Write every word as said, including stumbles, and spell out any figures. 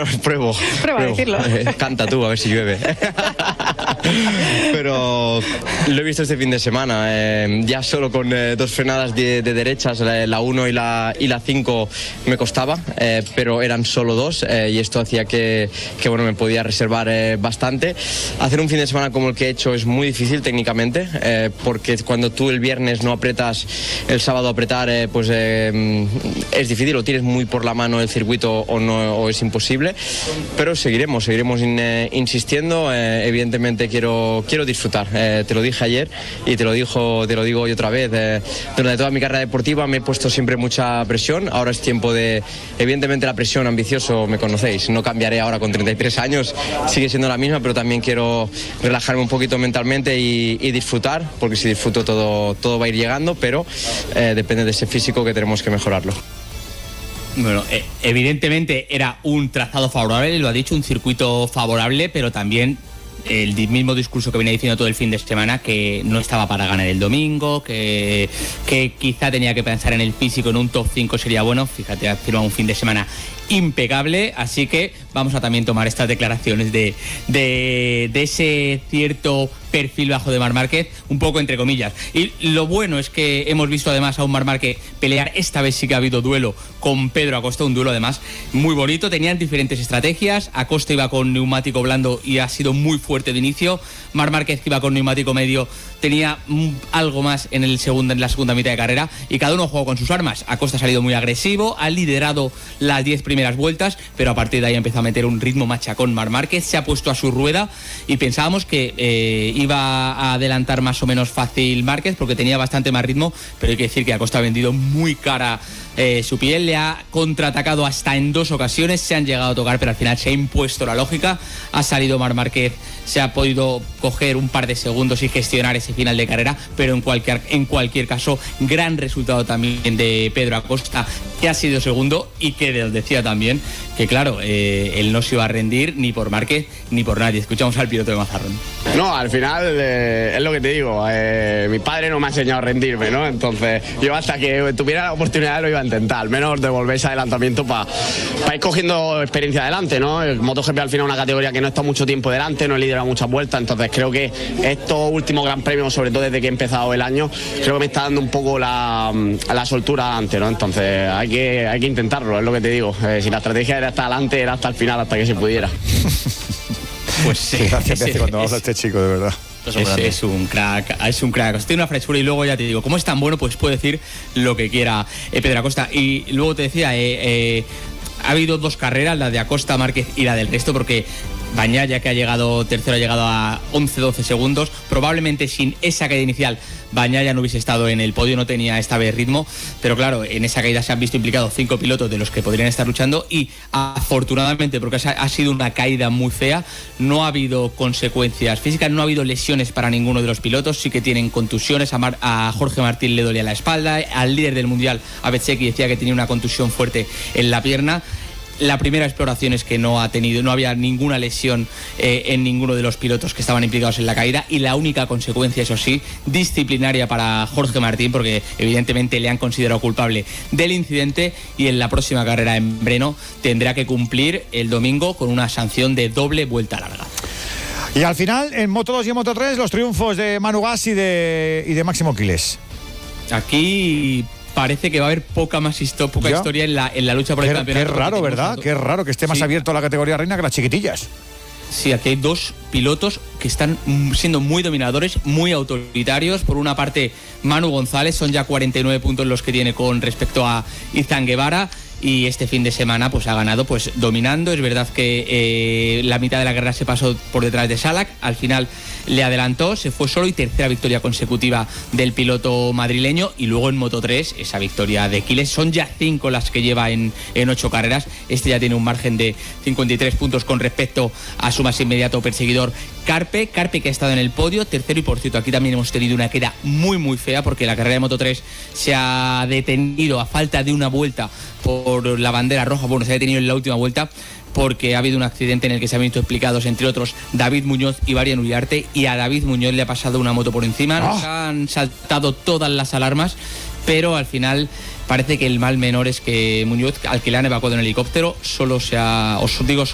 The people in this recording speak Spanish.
Bueno, pruebo. Prueba a decirlo. Eh, canta tú, a ver si llueve. Pero lo he visto este fin de semana, eh, ya solo con eh, dos frenadas de, de derechas, la uno y la y la cinco me costaba, eh, pero eran solo dos eh, y esto hacía que, que bueno, me podía reservar eh, bastante. Hacer un fin de semana como el que he hecho es muy difícil técnicamente, eh, porque cuando tú el viernes no apretas, el sábado apretar, eh, pues eh, es difícil, o tienes muy por la mano el circuito o no, o es imposible, pero seguiremos, seguiremos in, eh, insistiendo. Eh, evidentemente quiero, quiero disfrutar, eh, te lo dije ayer y te lo, dijo, te lo digo hoy otra vez. Eh, durante toda mi carrera deportiva me he puesto siempre mucha presión, ahora es tiempo de, evidentemente la presión, ambicioso, me conocéis, no cambiaré ahora con treinta y tres años, sigue siendo la misma, pero también quiero relajarme un poquito mentalmente y, y disfrutar, porque si disfruto todo, todo va a ir llegando, pero eh, depende de ese físico que tenemos que mejorarlo. Bueno, eh, evidentemente era un trazado favorable, lo ha dicho, un circuito favorable, pero también el mismo discurso que venía diciendo todo el fin de semana, que no estaba para ganar el domingo, que, que quizá tenía que pensar en el físico, en un top cinco sería bueno. Fíjate, ha firmado un fin de semana impecable, así que vamos a también tomar estas declaraciones de, de, de ese cierto perfil bajo de Marc Márquez, un poco entre comillas. Y lo bueno es que hemos visto además a un Marc Márquez pelear, esta vez sí que ha habido duelo con Pedro Acosta, un duelo además muy bonito, tenían diferentes estrategias, Acosta iba con neumático blando y ha sido muy fuerte de inicio, Marc Márquez que iba con neumático medio tenía algo más en, el segundo, en la segunda mitad de carrera, y cada uno jugó con sus armas. Acosta ha salido muy agresivo, ha liderado las diez primeras vueltas, pero a partir de ahí empezó a meter un ritmo machacón Marc Márquez, se ha puesto a su rueda y pensábamos que eh, iba a adelantar más o menos fácil Márquez porque tenía bastante más ritmo, pero hay que decir que Acosta ha vendido muy cara eh, su piel, le ha contraatacado hasta en dos ocasiones, se han llegado a tocar, pero al final se ha impuesto la lógica, ha salido Marc Márquez, se ha podido coger un par de segundos y gestionar ese final de carrera, pero en cualquier, en cualquier caso, gran resultado también de Pedro Acosta, que ha sido segundo y que decía también que claro, eh, él no se iba a rendir ni por Márquez ni por nadie. Escuchamos al piloto de Mazarrón. No, al final eh, es lo que te digo, eh, mi padre no me ha enseñado a rendirme, ¿no? Entonces yo hasta que tuviera la oportunidad lo iba a intentar, al menos devolver ese adelantamiento para pa ir cogiendo experiencia adelante, ¿no? El MotoGP al final es una categoría que no está mucho tiempo delante, no he liderado muchas vueltas, entonces creo que estos últimos gran premios, sobre todo desde que he empezado el año, creo que me está dando un poco la, la soltura adelante, ¿no? Entonces hay que, hay que intentarlo, es lo que te digo, eh, si la estrategia era hasta adelante, era hasta el final, hasta que se pudiera. Pues sí, gracias ese, cuando habla este chico, de verdad. Es, es un crack, es un crack. Tiene una frescura y luego ya te digo, como es tan bueno, pues puede decir lo que quiera eh, Pedro Acosta. Y luego te decía, eh, eh, ha habido dos carreras, la de Acosta, Márquez y la del resto, porque Bagnaia, que ha llegado tercero, ha llegado a once doce segundos. Probablemente sin esa caída inicial Bagnaia no hubiese estado en el podio, no tenía esta vez ritmo, pero claro, en esa caída se han visto implicados cinco pilotos de los que podrían estar luchando y afortunadamente, porque ha sido una caída muy fea, no ha habido consecuencias físicas, no ha habido lesiones para ninguno de los pilotos. Sí que tienen contusiones, a, Mar, a Jorge Martín le dolía la espalda, al líder del mundial, a Bezzecchi, decía que tenía una contusión fuerte en la pierna. La primera exploración es que no ha tenido, no había ninguna lesión eh, en ninguno de los pilotos que estaban implicados en la caída, y la única consecuencia, eso sí, disciplinaria para Jorge Martín, porque evidentemente le han considerado culpable del incidente y en la próxima carrera en Breno tendrá que cumplir el domingo con una sanción de doble vuelta larga. Y al final, en Moto dos y en Moto tres, los triunfos de Manu Gas y de, y de Máximo Quiles. Aquí parece que va a haber poca más histo, poca ¿Ya? historia en la, en la lucha por qué, el campeonato. Qué raro, ¿verdad? Qué raro que esté más sí. abierto a la categoría reina que las chiquitillas. Sí, aquí hay dos pilotos que están siendo muy dominadores, muy autoritarios. Por una parte, Manu González, son ya cuarenta y nueve puntos los que tiene con respecto a Izan Guevara. Y este fin de semana pues ha ganado pues dominando. Es verdad que eh, la mitad de la carrera se pasó por detrás de Salak, al final le adelantó, se fue solo, y tercera victoria consecutiva del piloto madrileño. Y luego en Moto tres, esa victoria de Quiles, son ya cinco las que lleva en, en ocho carreras. Este ya tiene un margen de cincuenta y tres puntos con respecto a su más inmediato perseguidor, Carpe, Carpe que ha estado en el podio, tercero, y por cierto aquí también hemos tenido una queda muy muy fea porque la carrera de Moto tres se ha detenido a falta de una vuelta por la bandera roja. Bueno, se ha detenido en la última vuelta porque ha habido un accidente en el que se han visto implicados, entre otros, David Muñoz y Varian Uriarte, y a David Muñoz le ha pasado una moto por encima. Nos oh. han saltado todas las alarmas, pero al final parece que el mal menor es que Muñoz, al que le han evacuado en helicóptero, solo se ha, os digo,